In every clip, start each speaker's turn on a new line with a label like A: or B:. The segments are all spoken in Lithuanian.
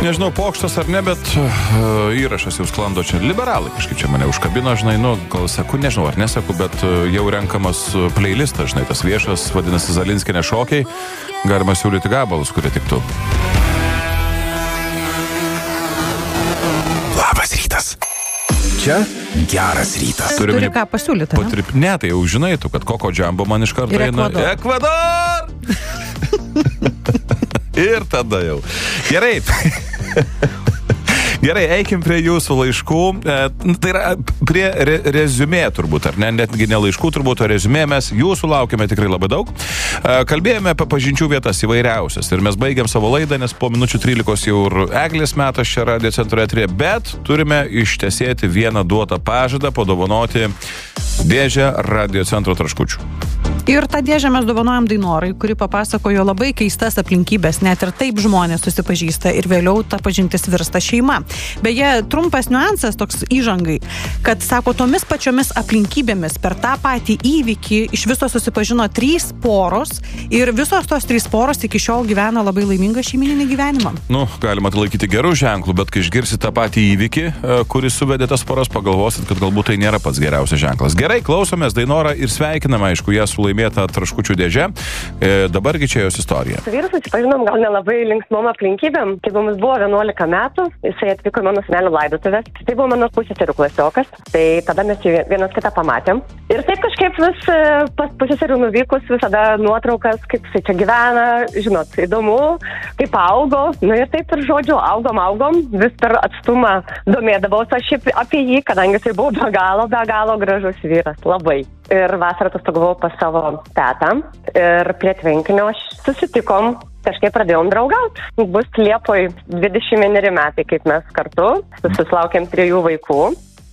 A: Nežinau, pokštas ar ne, bet įrašas jau sklando čia. Liberalai kažkaip čia mane užkabino, žinai, gal saku, nežinau ar nesaku, bet jau renkamas playlistas, žinai, tas viešas, vadinasi Zalinskienė šokiai. Galima siūlyti gabalus, kurie tiktų. Labas rytas. Čia geras rytas.
B: Turi ką pasiūlyti, ne?
A: Ne, tai jau žinai tu, kad Koko Džambo man iš karto eina. Ekvador! Ir tada jau. Gerai. Gerai, eikim prie jūsų laiškų. Tai yra prie reziumė turbūt, ar ne? Netgi ne laiškų turbūt, o reziumė. Mes jūsų laukiame tikrai labai daug. Kalbėjome apie pažinčių vietas įvairiausias. Ir mes baigiam savo laidą, nes po minučių 13 jau ir Eglės metas čia Radio Centro eteryje. Bet turime ištesėti vieną duotą pažadą, padovanoti dėžę Radio Centro traškučių.
B: Ir tą dėžę mes dovanojam Dainorai, kuri papasakojo labai keistas aplinkybės, net ir taip žmonės susipažįsta ir vėliau ta pažintis virsta šeima. Beje, trumpas niuansas toks įžangai, kad sako, tomis pačiomis aplinkybėmis per tą patį įvykį iš viso susipažino 3 poros ir visos tos 3 poros iki šiol gyvena labai laimingą šeimininį gyvenimą.
A: Galima tai laikyti gerų ženklų, bet kai išgirsit tą patį įvykį, kuris suvedė tas poras, pagalvosit, kad galbūt tai nėra pats geriausias ženklas. Gerai, klausomės Dainorą ir sveikiname, aišku, ją su laimėta traškučių dėžė. Dabargi čia jos istorija.
C: Su vyru susipažinom gal nelabai linksmom aplinkybėm. Kai mums buvo 11 metų, jisai atvyko į mano senelio laidotuvės. Tai buvo mano pusseserų klasiokas. Tai tada mes vienas kitą pamatėm. Ir taip kažkaip vis pas pusseserų nuvykus visada nuotraukas, kaip jisai čia gyvena, žinot, įdomu, kaip augo. Ir taip ir žodžiu, augom, vis per atstumą domėdavausi aš apie jį, kadangi jisai buvo be galo gražus vyras. Labai. Ir vasarą atostogavau pas savo tetą ir prie tvenkinio susitikom, kažkaip pradėjom draugauti. Bus Liepoj 21 metai, kaip mes kartu, susilaukėm 3 vaikų.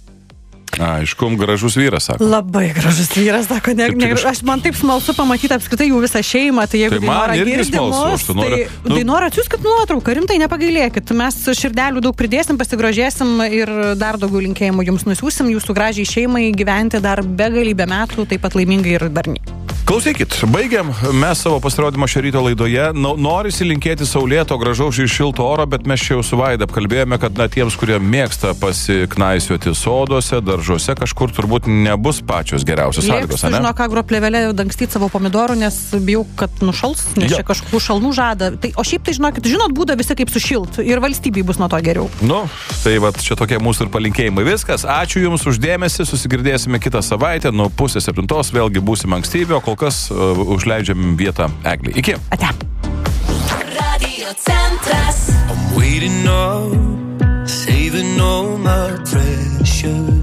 A: Aišku, gražus vyras, sako.
B: Labai gražus vyras, sako, man taip smalsu pamatyti apskritai jų visą šeimą, tai jeigu Dainora girdi mus, tai Dainora atsiųskit nuotrauką, rimtai nepagailėkit, mes širdelių daug pridėsim, pasigrožėsim ir dar daugiau linkėjimų jums nusiųsim, jūsų gražiai šeimai gyventi dar begalybę metų, taip pat laimingai ir darniai.
A: Klausykit, baigiam mes savo pasirodymą šio ryto laidoje. Norisi linkėti saulėto, gražaus ir šilto oro, bet mes čia jau su Vaida apkalbėjome, kad tiems, kurie mėgsta pasiknaisioti soduose, daržuose, kažkur turbūt nebus pačios geriausios sąlygos, ne?
B: Žinok, agroplėvelė dangstyti savo pomidorų, nes bijau, kad nušals, nes čia kažkokių šalnų žada. O šiaip tai žinot būdą visi kaip sušilt ir valstybei bus nuo to geriau.
A: Tai čia tokie mūsų ir palinkėjimai. Viskas, ačiū Jums už dėmesį, susigirdėsime kitą savaitę, nuo 6:30 vėlgi būsim ankstyvi, o kol kas užleidžiam vietą Eglei. Iki.
B: Ate.
D: Radio Centras. I'm waiting up, saving all my precious